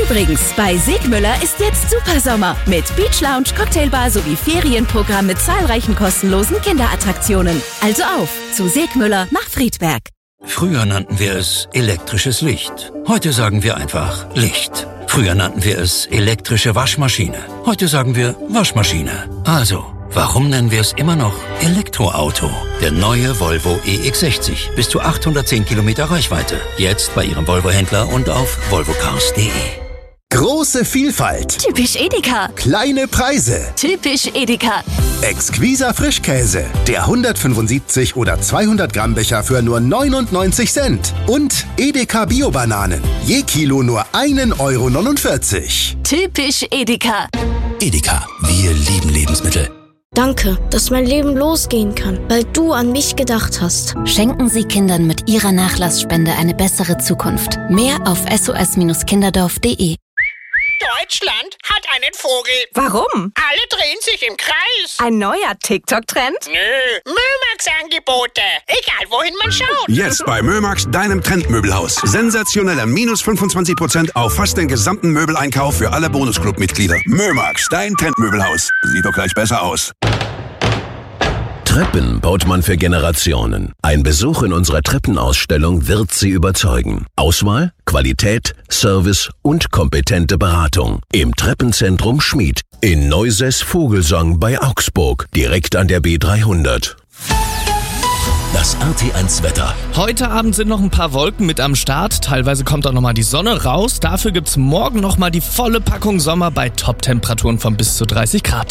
Übrigens, bei Segmüller ist jetzt Supersommer mit Beach Lounge, Cocktailbar sowie Ferienprogramm mit zahlreichen kostenlosen Kinderattraktionen. Also auf zu Segmüller nach Friedberg. Früher nannten wir es elektrisches Licht. Heute sagen wir einfach Licht. Früher nannten wir es elektrische Waschmaschine. Heute sagen wir Waschmaschine. Also, warum nennen wir es immer noch Elektroauto? Der neue Volvo EX60. Bis zu 810 Kilometer Reichweite. Jetzt bei Ihrem Volvo-Händler und auf volvocars.de. Große Vielfalt. Typisch Edeka. Kleine Preise. Typisch Edeka. Exquiser Frischkäse. Der 175 oder 200 Gramm Becher für nur 99 Cent. Und Edeka Bio-Bananen. Je Kilo nur 1,49 €. Typisch Edeka. Edeka, wir lieben Lebensmittel. Danke, dass mein Leben losgehen kann, weil du an mich gedacht hast. Schenken Sie Kindern mit Ihrer Nachlassspende eine bessere Zukunft. Mehr auf sos-kinderdorf.de. Deutschland hat einen Vogel. Warum? Alle drehen sich im Kreis. Ein neuer TikTok-Trend? Nö, Mömax-Angebote. Egal, wohin man schaut. Jetzt bei Mömax, deinem Trendmöbelhaus. Sensationeller minus 25% auf fast den gesamten Möbeleinkauf für alle Bonusclub-Mitglieder. Mömax, dein Trendmöbelhaus. Sieht doch gleich besser aus. Treppen baut man für Generationen. Ein Besuch in unserer Treppenausstellung wird Sie überzeugen. Auswahl, Qualität, Service und kompetente Beratung. Im Treppenzentrum Schmied. In Neuses-Vogelsang bei Augsburg. Direkt an der B300. Das RT1-Wetter. Heute Abend sind noch ein paar Wolken mit am Start. Teilweise kommt auch nochmal die Sonne raus. Dafür gibt's morgen nochmal die volle Packung Sommer bei Top-Temperaturen von bis zu 30 Grad.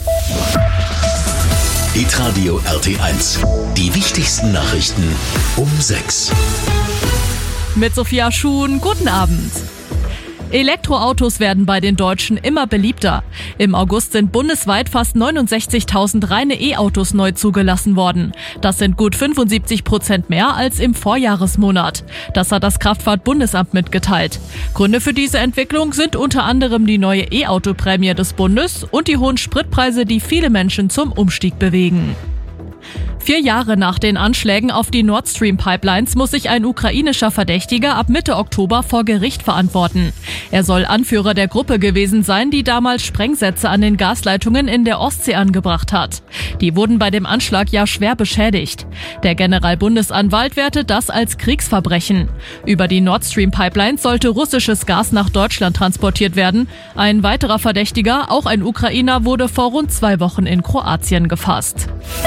Hitradio RT1. Die wichtigsten Nachrichten um 6. Mit Sophia Schuhn, guten Abend. Elektroautos werden bei den Deutschen immer beliebter. Im August sind bundesweit fast 69.000 reine E-Autos neu zugelassen worden. Das sind gut 75% mehr als im Vorjahresmonat. Das hat das Kraftfahrtbundesamt mitgeteilt. Gründe für diese Entwicklung sind unter anderem die neue E-Auto-Prämie des Bundes und die hohen Spritpreise, die viele Menschen zum Umstieg bewegen. 4 Jahre nach den Anschlägen auf die Nord Stream Pipelines muss sich ein ukrainischer Verdächtiger ab Mitte Oktober vor Gericht verantworten. Er soll Anführer der Gruppe gewesen sein, die damals Sprengsätze an den Gasleitungen in der Ostsee angebracht hat. Die wurden bei dem Anschlag ja schwer beschädigt. Der Generalbundesanwalt wertet das als Kriegsverbrechen. Über die Nord Stream Pipelines sollte russisches Gas nach Deutschland transportiert werden. Ein weiterer Verdächtiger, auch ein Ukrainer, wurde vor rund 2 Wochen in Kroatien gefasst.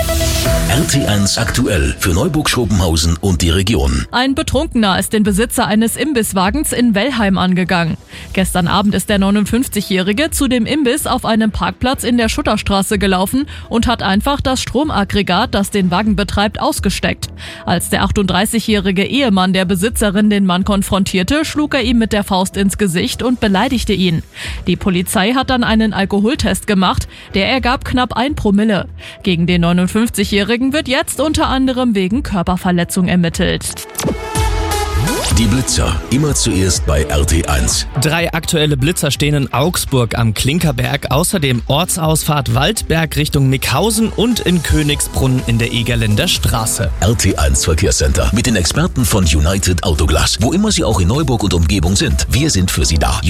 RT1 aktuell für Neuburg-Schopenhausen und die Region. Ein Betrunkener ist den Besitzer eines Imbisswagens in Wellheim angegangen. Gestern Abend ist der 59-Jährige zu dem Imbiss auf einem Parkplatz in der Schutterstraße gelaufen und hat einfach das Stromaggregat, das den Wagen betreibt, ausgesteckt. Als der 38-jährige Ehemann der Besitzerin den Mann konfrontierte, schlug er ihm mit der Faust ins Gesicht und beleidigte ihn. Die Polizei hat dann einen Alkoholtest gemacht, der ergab knapp 1 Promille. Gegen den 59-Jährigen wird jetzt unter anderem wegen Körperverletzung ermittelt. Die Blitzer, immer zuerst bei RT1. 3 aktuelle Blitzer stehen in Augsburg am Klinkerberg, außerdem Ortsausfahrt Waldberg Richtung Mickhausen und in Königsbrunn in der Egerländer Straße. RT1 Verkehrscenter mit den Experten von United Autoglas. Wo immer Sie auch in Neuburg und Umgebung sind, wir sind für Sie da.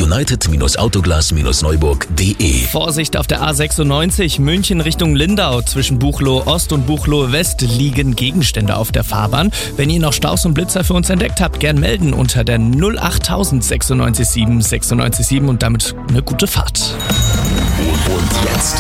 United-Autoglas-Neuburg.de. Vorsicht auf der A96 München Richtung Lindau. Zwischen Buchloe Ost und Buchloe West liegen Gegenstände auf der Fahrbahn. Wenn ihr noch Staus und Blitzer für uns entdeckt habt, gern melden unter der 08000 967 967 und damit eine gute Fahrt. Und jetzt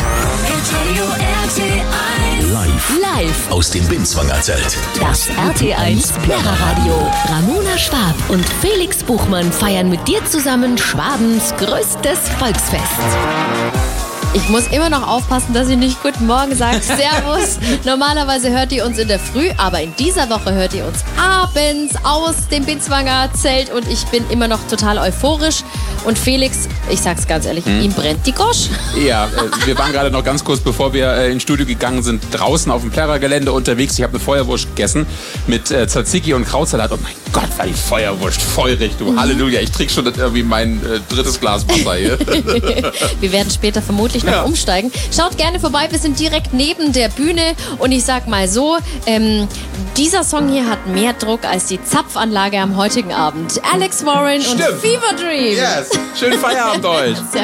live aus dem Binswanger Zelt. Das RT1 Plärreradio. Ramona Schwab und Felix Buchmann feiern mit dir zusammen Schwabens größtes Volksfest. Ich muss immer noch aufpassen, dass ich nicht Guten Morgen sage. Servus. Normalerweise hört ihr uns in der Früh, aber in dieser Woche hört ihr uns abends aus dem Binswanger Zelt und ich bin immer noch total euphorisch. Und Felix, ich sag's ganz ehrlich, ihm brennt die Gosch. Ja, wir waren gerade noch ganz kurz, bevor wir ins Studio gegangen sind, draußen auf dem Plärrergelände unterwegs. Ich habe eine Feuerwurst gegessen mit Tzatziki und Krautsalat. Und mein Gott, war die Feuerwurst feurig, du. Halleluja, ich trinke schon irgendwie mein 3. Glas Wasser hier. Wir werden später vermutlich noch umsteigen. Schaut gerne vorbei, wir sind direkt neben der Bühne und ich sag mal so, dieser Song hier hat mehr Druck als die Zapfanlage am heutigen Abend. Alex Warren und Fever Dream. Yes, schönen Feierabend euch.